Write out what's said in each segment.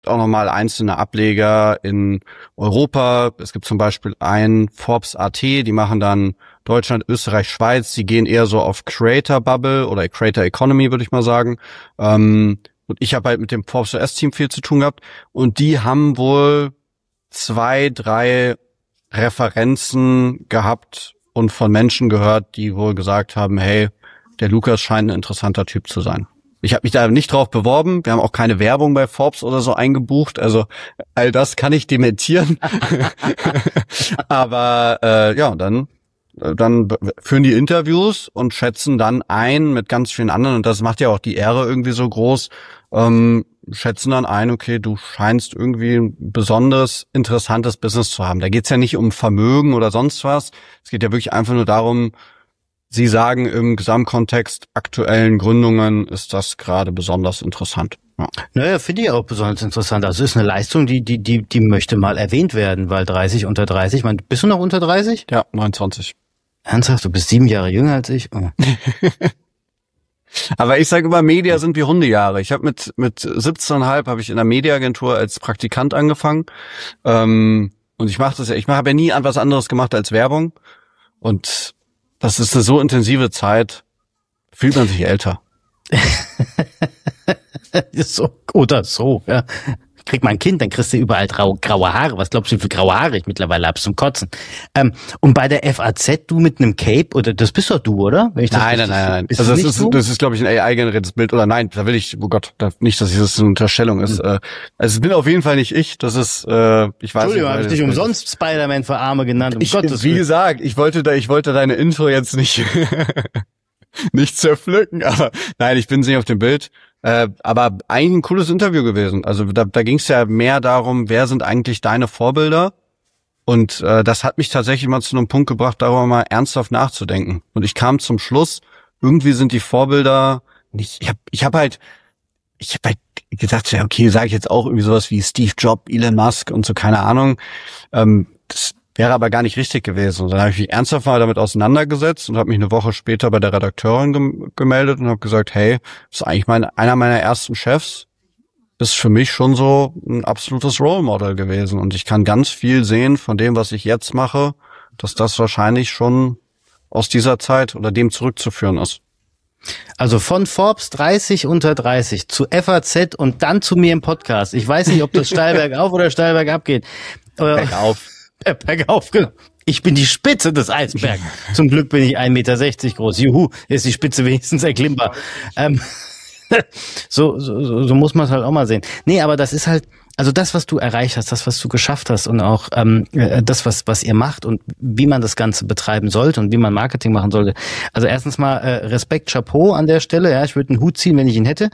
auch nochmal einzelne Ableger in Europa. Es gibt zum Beispiel ein Forbes.at, die machen dann Deutschland, Österreich, Schweiz. Die gehen eher so auf Creator Bubble oder Creator Economy, würde ich mal sagen. Und ich habe halt mit dem Forbes US-Team viel zu tun gehabt. Und die haben wohl 2, 3 Referenzen gehabt und von Menschen gehört, die wohl gesagt haben, hey, der Lukas scheint ein interessanter Typ zu sein. Ich habe mich da nicht drauf beworben. Wir haben auch keine Werbung bei Forbes oder so eingebucht. Also all das kann ich dementieren. Aber dann führen die Interviews und schätzen dann ein mit ganz vielen anderen. Und das macht ja auch die Ehre irgendwie so groß. Schätzen dann ein, okay, du scheinst irgendwie ein besonders interessantes Business zu haben. Da geht's ja nicht um Vermögen oder sonst was. Es geht ja wirklich einfach nur darum, Sie sagen, im Gesamtkontext aktuellen Gründungen ist das gerade besonders interessant. Ja. Naja, finde ich auch besonders interessant. Also es ist eine Leistung, die möchte mal erwähnt werden, weil 30 unter 30, ich meine, bist du noch unter 30? Ja, 29. Ernsthaft? Du bist 7 Jahre jünger als ich? Oh. Aber ich sage immer, Media sind wie Hundejahre. Ich habe mit 17,5 habe ich in der Mediaagentur als Praktikant angefangen. Und ich habe ja nie was anderes gemacht als Werbung. Und das ist eine so intensive Zeit, fühlt man sich älter. So oder so, ja. Krieg mal ein Kind, dann kriegst du überall graue Haare. Was glaubst du, wie viele graue Haare ich mittlerweile habe zum Kotzen? Und bei der FAZ, du mit einem Cape, oder das bist doch du, oder? Nein. Das ist, glaube ich, ein AI-generiertes Bild. Oder nein, da will ich, oh Gott, nicht, dass das eine Unterstellung ist. Also es bin auf jeden Fall nicht ich. Das ist, ich weiß nicht. Entschuldigung, habe ich dich umsonst Spider-Man für Arme genannt. Wie gesagt, ich wollte deine Intro jetzt nicht zerpflücken, aber nein, ich bin nicht auf dem Bild. Aber eigentlich ein cooles Interview gewesen. Also da ging es ja mehr darum, wer sind eigentlich deine Vorbilder? Und das hat mich tatsächlich mal zu einem Punkt gebracht, darüber mal ernsthaft nachzudenken. Und ich kam zum Schluss, irgendwie sind die Vorbilder nicht. Ich habe halt gedacht, ja okay, sage ich jetzt auch irgendwie sowas wie Steve Jobs, Elon Musk und so, keine Ahnung. Das wäre aber gar nicht richtig gewesen. Und dann habe ich mich ernsthaft mal damit auseinandergesetzt und habe mich eine Woche später bei der Redakteurin gemeldet und habe gesagt, hey, das ist eigentlich einer meiner ersten Chefs. Ist für mich schon so ein absolutes Role Model gewesen. Und ich kann ganz viel sehen von dem, was ich jetzt mache, dass das wahrscheinlich schon aus dieser Zeit oder dem zurückzuführen ist. Also von Forbes 30 unter 30 zu FAZ und dann zu mir im Podcast. Ich weiß nicht, ob das steil bergauf oder steil bergab geht. Bergauf. Bergauf, genau. Ich bin die Spitze des Eisbergs. Zum Glück bin ich 1,60 Meter groß. Juhu, ist die Spitze wenigstens erklimmbar. So muss man es halt auch mal sehen. Nee, aber das ist halt, also das, was du erreicht hast, das, was du geschafft hast und auch das, was ihr macht und wie man das Ganze betreiben sollte und wie man Marketing machen sollte. Also erstens mal Respekt, Chapeau an der Stelle. Ja, ich würde einen Hut ziehen, wenn ich ihn hätte.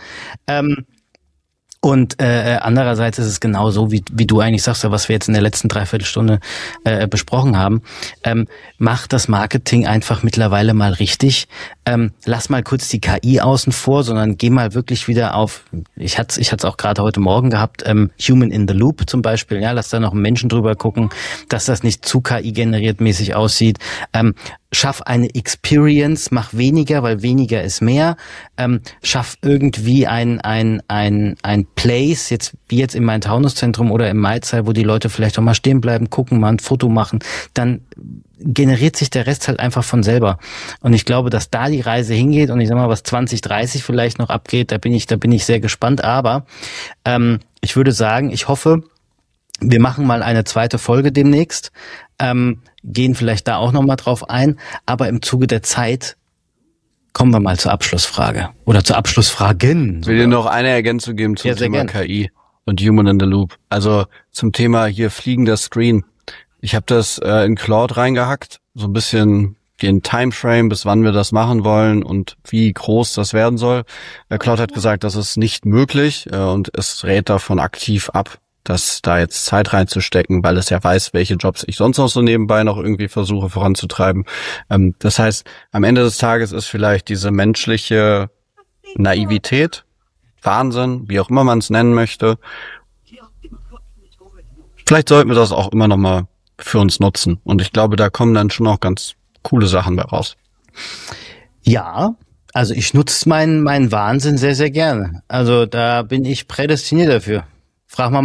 Und andererseits ist es genau so, wie du eigentlich sagst, was wir jetzt in der letzten Dreiviertelstunde besprochen haben. Mach das Marketing einfach mittlerweile mal richtig. Lass mal kurz die KI außen vor, sondern geh mal wirklich wieder auf, ich hatte es auch gerade heute Morgen gehabt, Human in the Loop zum Beispiel. Ja, lass da noch einen Menschen drüber gucken, dass das nicht zu KI-generiert mäßig aussieht. Schaff eine Experience, mach weniger, weil weniger ist mehr. Schaff irgendwie ein Place, wie jetzt im Main-Taunus-Zentrum oder im Maizai, wo die Leute vielleicht auch mal stehen bleiben, gucken, mal ein Foto machen. Dann generiert sich der Rest halt einfach von selber. Und ich glaube, dass da die Reise hingeht und ich sag mal, was 2030 vielleicht noch abgeht, da bin ich sehr gespannt. Aber ich würde sagen, ich hoffe, wir machen mal eine zweite Folge demnächst, gehen vielleicht da auch nochmal drauf ein, aber im Zuge der Zeit kommen wir mal zur Abschlussfrage oder zur Abschlussfragen. Ich will dir noch eine Ergänzung geben zum Thema KI und Human in the Loop. Also zum Thema hier fliegender Screen. Ich habe das in Claude reingehackt, so ein bisschen den Timeframe, bis wann wir das machen wollen und wie groß das werden soll. Claude hat gesagt, das ist nicht möglich und es rät davon aktiv ab, das da jetzt Zeit reinzustecken, weil es ja weiß, welche Jobs ich sonst noch so nebenbei noch irgendwie versuche voranzutreiben. Das heißt, am Ende des Tages ist vielleicht diese menschliche Naivität, Wahnsinn, wie auch immer man es nennen möchte. Vielleicht sollten wir das auch immer noch mal für uns nutzen. Und ich glaube, da kommen dann schon auch ganz coole Sachen bei raus. Ja, also ich nutze meinen Wahnsinn sehr, sehr gerne. Also da bin ich prädestiniert dafür. Frag mal